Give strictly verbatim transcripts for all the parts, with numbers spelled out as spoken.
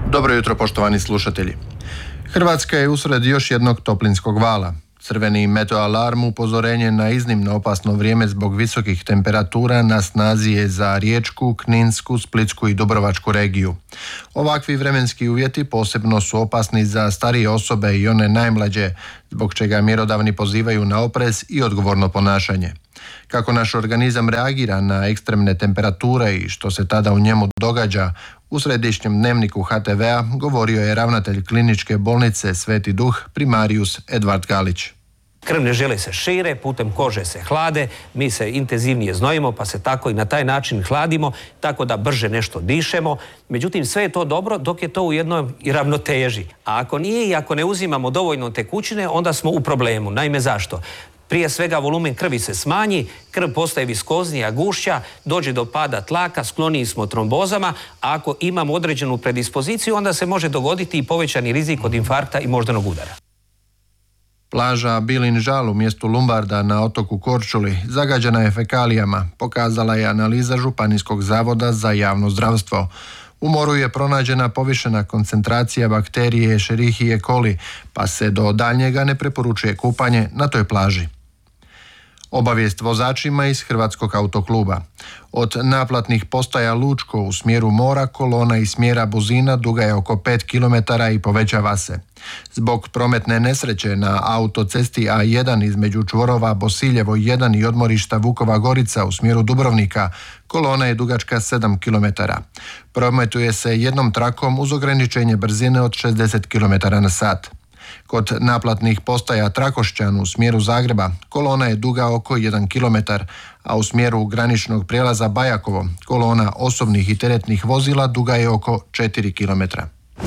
Dobro jutro, poštovani slušatelji. Hrvatska je usred još jednog toplinskog vala. Crveni meteoalarm, upozorenje na iznimno opasno vrijeme zbog visokih temperatura, na snazi je za Riječku, Kninsku, Splitsku i Dubrovačku regiju. Ovakvi vremenski uvjeti posebno su opasni za starije osobe i one najmlađe, zbog čega mjerodavni pozivaju na oprez i odgovorno ponašanje. Kako naš organizam reagira na ekstremne temperature i što se tada u njemu događa, u središnjem dnevniku H T V-a govorio je ravnatelj kliničke bolnice Sveti Duh, primarijus Edvard Galić. Krvne žile se šire, putem kože se hlade, mi se intenzivnije znojimo, pa se tako i na taj način hladimo, tako da brže nešto dišemo. Međutim, sve je to dobro dok je to u jednoj ravnoteži. A ako nije i ako ne uzimamo dovoljno tekućine, onda smo u problemu. Naime, zašto? Prije svega volumen krvi se smanji, krv postaje viskoznija, gušća, dođe do pada tlaka, skloniji smo trombozama, a ako imamo određenu predispoziciju, onda se može dogoditi i povećani rizik od infarkta i moždanog udara. Plaža Bilin Žal u mjestu Lumbarda na otoku Korčuli zagađena je fekalijama, pokazala je analiza Županijskog zavoda za javno zdravstvo. U moru je pronađena povišena koncentracija bakterije Escherichia coli, pa se do daljnjega ne preporučuje kupanje na toj plaži. Obavijest vozačima iz Hrvatskog autokluba. Od naplatnih postaja Lučko u smjeru mora kolona iz smjera Buzina duga je oko pet kilometara i povećava se. Zbog prometne nesreće na autocesti A jedan između čvorova Bosiljevo jedan i odmorišta Vukova Gorica u smjeru Dubrovnika, kolona je dugačka sedam kilometara. Prometuje se jednom trakom uz ograničenje brzine od šezdeset kilometara na sat. Kod naplatnih postaja Trakošćan u smjeru Zagreba kolona je duga oko jedan kilometar, a u smjeru graničnog prijelaza Bajakovo kolona osobnih i teretnih vozila duga je oko četiri kilometra.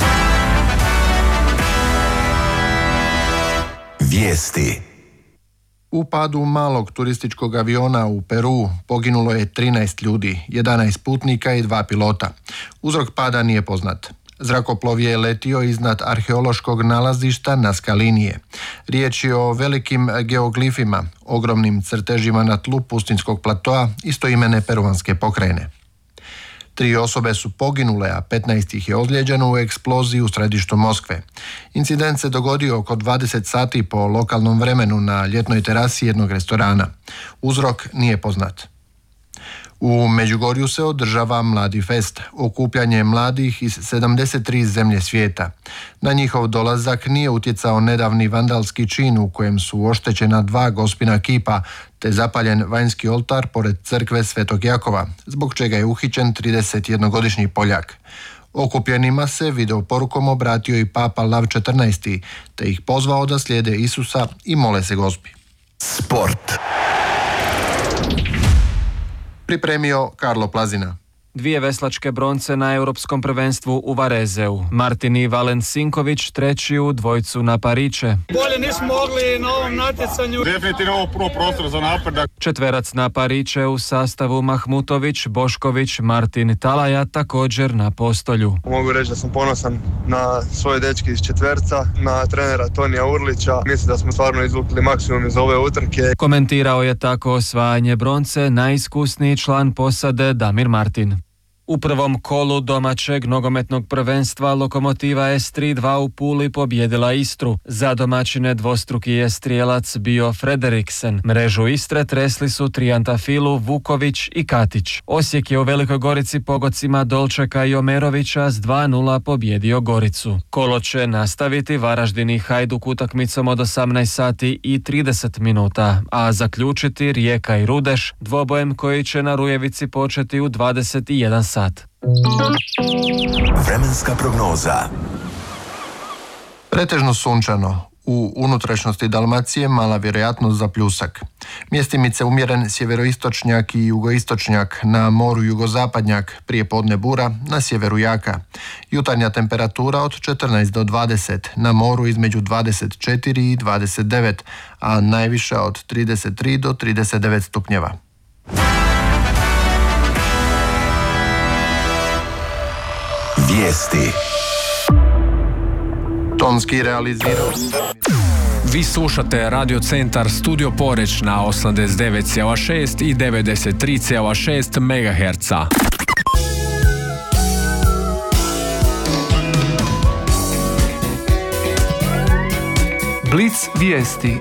Vijesti. U padu malog turističkog aviona u Peru poginulo je trinaest ljudi, jedanaest putnika i dva pilota. Uzrok pada nije poznat. Zrakoplov je letio iznad arheološkog nalazišta Nazca Linije. Riječ je o velikim geoglifima, ogromnim crtežima na tlu pustinskog platoa istoimene peruanske pokrajine. Tri osobe su poginule, a petnaest ih je ozlijeđeno u eksploziji u središtu Moskve. Incident se dogodio oko dvadeset sati po lokalnom vremenu na ljetnoj terasi jednog restorana. Uzrok nije poznat. U Međugorju se održava Mladi fest, okupljanje mladih iz sedamdeset tri zemlje svijeta. Na njihov dolazak nije utjecao nedavni vandalski čin u kojem su oštećena dva gospina kipa, te zapaljen vanjski oltar pored crkve Svetog Jakova, zbog čega je uhićen tridesetjednogodišnji Poljak. Okupljenima se videoporukom obratio i papa Lav četrnaesti, te ih pozvao da slijede Isusa i mole se Gospi. Sport. Pripremio Karlo Plazina. Dvije veslačke bronce na europskom prvenstvu u Varezeu. Martin Valen Sinković treći u dvojcu na Pariće. Bolje nismo mogli na ovom natjecanju. Definitivno ovo prvo prostor za napredak. Četverac na Pariće u sastavu Mahmutović, Bošković, Martin Talaja također na postolju. Mogu reći da sam ponosan na svoje dečke iz četverca, na trenera Tonija Urlića. Mislim da smo stvarno izvukli maksimum iz ove utrke. Komentirao je tako osvajanje bronce najiskusniji član posade Damir Martin. U prvom kolu domaćeg nogometnog prvenstva Lokomotiva S tri dva u Puli pobjedila Istru. Za domaćine dvostruki je strijelac bio Frederiksen. Mrežu Istre tresli su Trijantafilu, Vuković i Katić. Osijek je u Velikoj Gorici pogodcima Dolčeka i Omerovića s dva nula pobjedio Goricu. Kolo će nastaviti Varaždin i Hajduk utakmicom od osamnaest sati i trideset minuta, a zaključiti Rijeka i Rudeš dvobojem koji će na Rujevici početi u dvadeset jedan sat. Vremenska prognoza. Pretežno sunčano. U unutrašnjosti Dalmacije mala vjerojatnost za pljusak. Mjestimice umjeren sjeveroistočnjak i jugoistočnjak, na moru jugozapadnjak, prije podne bura, na sjeveru jaka. Jutarnja temperatura od četrnaest do dvadeset, na moru između dvadeset četiri i dvadeset devet, a najviša od trideset tri do trideset devet stupnjeva. Vijesti. Tonski realizirao. Vi slušate Radio Centar Studio Poreč na osamdeset devet zarez šest i devedeset tri zarez šest megaherca. Blic vijesti.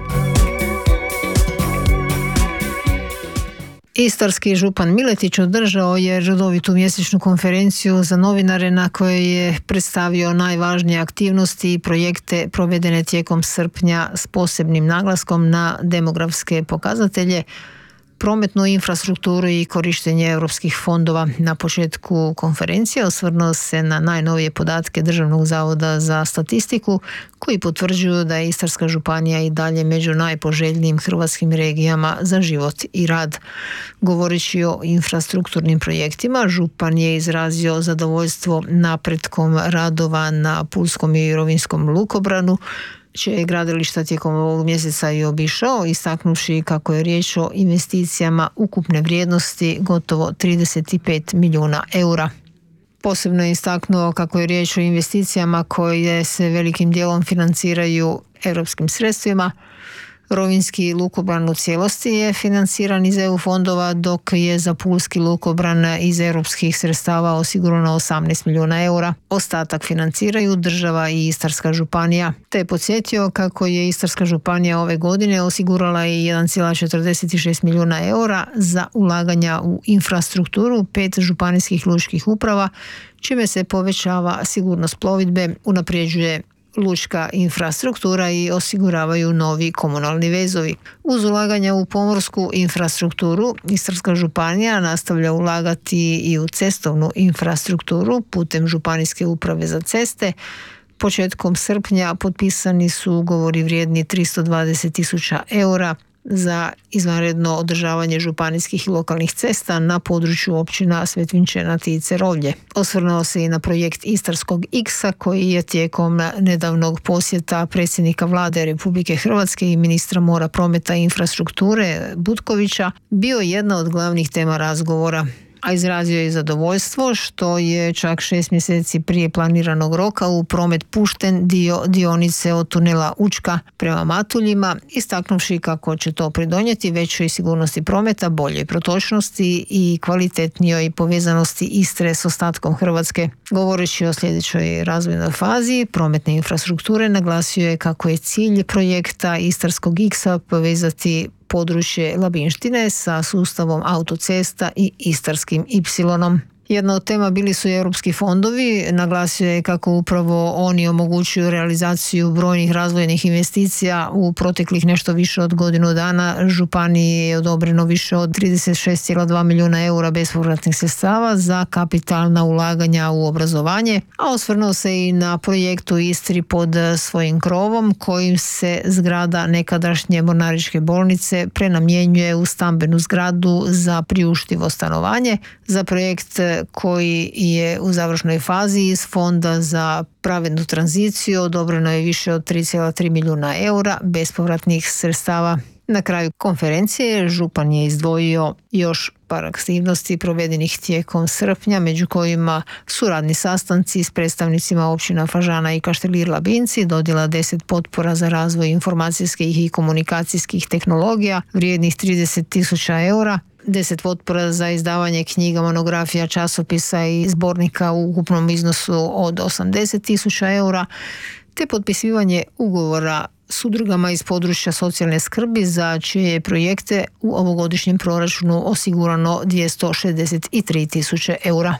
Istarski župan Miletić održao je redovitu mjesečnu konferenciju za novinare na kojoj je predstavio najvažnije aktivnosti i projekte provedene tijekom srpnja s posebnim naglaskom na demografske pokazatelje, prometnu infrastrukturu i korištenje europskih fondova. Na početku konferencije osvrnuo se na najnovije podatke Državnog zavoda za statistiku koji potvrđuju da je Istarska županija i dalje među najpoželjnijim hrvatskim regijama za život i rad. Govoreći o infrastrukturnim projektima, župan je izrazio zadovoljstvo napretkom radova na Pulskom i Rovinjskom lukobranu, čije je gradilišta tijekom ovog mjeseca i obišao, istaknuvši kako je riječ o investicijama ukupne vrijednosti gotovo trideset pet milijuna eura. Posebno je istaknuo kako je riječ o investicijama koje se velikim dijelom financiraju europskim sredstvima. Rovinjski lukobran u cijelosti je financiran iz E U fondova, dok je za Pulski lukobran iz europskih sredstava osigurano osamnaest milijuna eura. Ostatak financiraju država i Istarska županija. Te je podsjetio kako je Istarska županija ove godine osigurala i jedan zarez četrdeset šest milijuna eura za ulaganja u infrastrukturu pet županijskih lučkih uprava, čime se povećava sigurnost plovidbe, unapređuje lučka infrastruktura i osiguravaju novi komunalni vezovi. Uz ulaganja u pomorsku infrastrukturu, Istarska županija nastavlja ulagati i u cestovnu infrastrukturu putem Županijske uprave za ceste. Početkom srpnja potpisani su ugovori vrijedni tristo dvadeset tisuća eura za izvanredno održavanje županijskih i lokalnih cesta na području općina Svetvinčenat i Cerovlje. Osvrnuo se i na projekt Istarskog X-a koji je tijekom nedavnog posjeta predsjednika vlade Republike Hrvatske i ministra mora, prometa i infrastrukture Butkovića bio jedna od glavnih tema razgovora. A izrazio je zadovoljstvo što je čak šest mjeseci prije planiranog roka u promet pušten dio dionice od tunela Učka prema Matuljima, istaknuvši kako će to pridonijeti većoj sigurnosti prometa, boljoj protočnosti i kvalitetnijoj povezanosti Istre s ostatkom Hrvatske. Govoreći o sljedećoj razvojnoj fazi prometne infrastrukture, naglasio je kako je cilj projekta Istarskog X-a povezati područje Labinštine sa sustavom autocesta i Istarskim Y. Jedna od tema bili su i europski fondovi. Naglasio je kako upravo oni omogućuju realizaciju brojnih razvojnih investicija. U proteklih nešto više od godinu dana županiji je odobreno više od trideset šest zarez dva milijuna eura bespovratnih sredstava za kapitalna ulaganja u obrazovanje, a osvrnuo se i na projektu Istri pod svojim krovom kojim se zgrada nekadašnje Mornaričke bolnice prenamjenjuje u stambenu zgradu za priuštivo stanovanje. Za projekt koji je u završnoj fazi iz Fonda za pravednu tranziciju odobreno je više od tri zarez tri milijuna eura bespovratnih sredstava. Na kraju konferencije župan je izdvojio još par aktivnosti provedenih tijekom srpnja, među kojima su radni sastanci s predstavnicima općina Fažana i Kaštelir Labinci, dodjela deset potpora za razvoj informacijskih i komunikacijskih tehnologija vrijednih trideset tisuća eura, deset potpora za izdavanje knjiga, monografija, časopisa i zbornika u ukupnom iznosu od osamdeset tisuća eura, te potpisivanje ugovora s udrugama iz područja socijalne skrbi za čije je projekte u ovogodišnjem proračunu osigurano dvjesto šezdeset tri tisuće eura.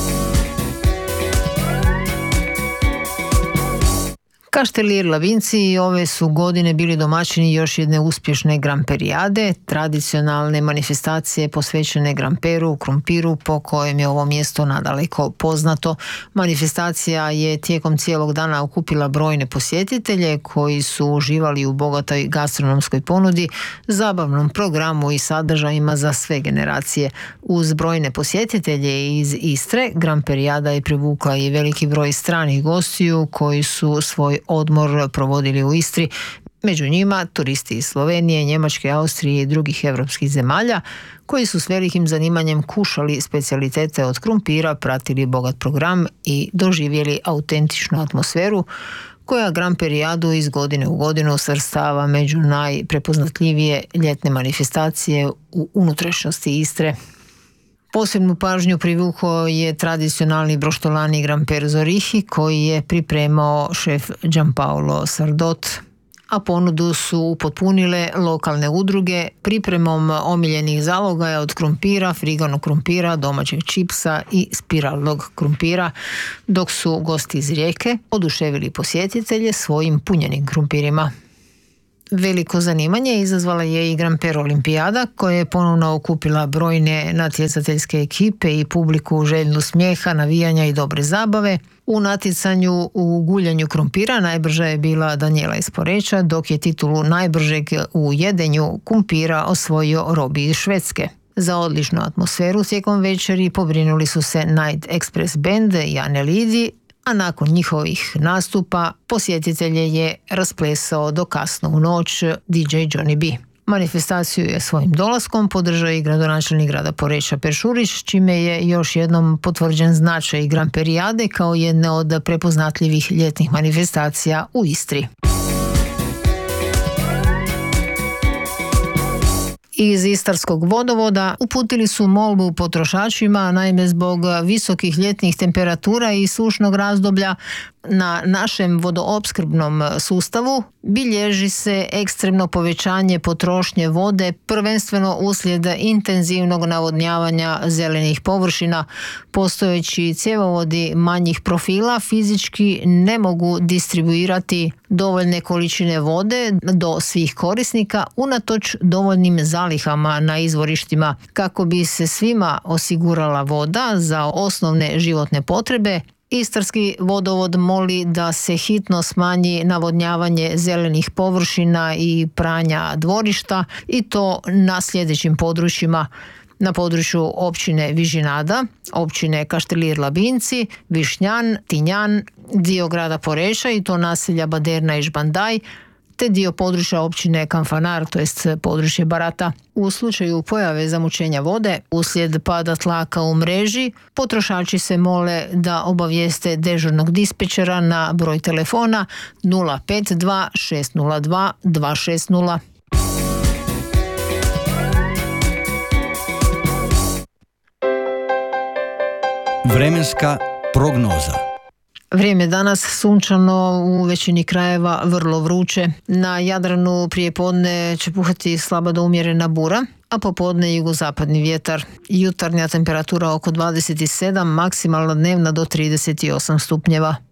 Kaštelir Labinci ove su godine bili domaćini još jedne uspješne gramperijade, tradicionalne manifestacije posvećene gramperu, krumpiru, po kojem je ovo mjesto nadaleko poznato. Manifestacija je tijekom cijelog dana okupila brojne posjetitelje koji su uživali u bogatoj gastronomskoj ponudi, zabavnom programu i sadržajima za sve generacije. Uz brojne posjetitelje iz Istre, gramperijada je privukla i veliki broj stranih gostiju koji su svoj odmor provodili u Istri. Među njima turisti iz Slovenije, Njemačke, Austrije i drugih europskih zemalja koji su s velikim zanimanjem kušali specijalitete od krumpira, pratili bogat program i doživjeli autentičnu atmosferu koja gramperijadu iz godine u godinu svrstava među najprepoznatljivije ljetne manifestacije u unutrašnjosti Istre. Posebnu pažnju privukao je tradicionalni broštolani gramper Zorihi koji je pripremao šef Gianpaolo Sardot, a ponudu su upotpunile lokalne udruge pripremom omiljenih zalogaja od krumpira, friganog krumpira, domaćeg čipsa i spiralnog krumpira, dok su gosti iz Rijeke oduševili posjetitelje svojim punjenim krumpirima. Veliko zanimanje izazvala je i Gramper Olimpijada, koja je ponovno okupila brojne natjecateljske ekipe i publiku željnu smijeha, navijanja i dobre zabave. U natjecanju u guljanju krumpira najbrža je bila Danijela iz Poreča, dok je titulu najbržeg u jedenju krumpira osvojio Robi iz Švedske. Za odličnu atmosferu tijekom večeri pobrinuli su se Night Express Band i Ane Lidi, a nakon njihovih nastupa posjetitelje je rasplesao do kasno u noć D J Johnny B. Manifestaciju je svojim dolaskom podržao i gradonačelnik grada Poreča Per Šurić, čime je još jednom potvrđen značaj Gramperijade kao jedne od prepoznatljivih ljetnih manifestacija u Istri. Iz Istarskog vodovoda uputili su molbu potrošačima, naime zbog visokih ljetnih temperatura i sušnog razdoblja na našem vodoopskrbnom sustavu bilježi se ekstremno povećanje potrošnje vode, prvenstveno uslijed intenzivnog navodnjavanja zelenih površina. Postojeći cjevovodi manjih profila fizički ne mogu distribuirati dovoljne količine vode do svih korisnika unatoč dovoljnim zalihama na izvorištima. Kako bi se svima osigurala voda za osnovne životne potrebe, Istarski vodovod moli da se hitno smanji navodnjavanje zelenih površina i pranja dvorišta, i to na sljedećim područjima: na području općine Vižinada, općine Kaštelir Labinci, Višnjan, Tinjan, dio grada Poreča i to naselja Baderna i Žbandaj, te dio područja općine Kanfanar, to jest područje Barata. U slučaju pojave zamućenja vode uslijed pada tlaka u mreži, potrošači se mole da obavijeste dežurnog dispečera na broj telefona nula pet dva šest nula dva dva šest nula. Vremenska prognoza. Vrijeme danas sunčano, u većini krajeva vrlo vruće. Na Jadranu prije podne će puhati slaba do umjerena bura, a popodne jugozapadni vjetar. Jutarnja temperatura oko dvadeset sedam, maksimalna dnevna do trideset osam stupnjeva.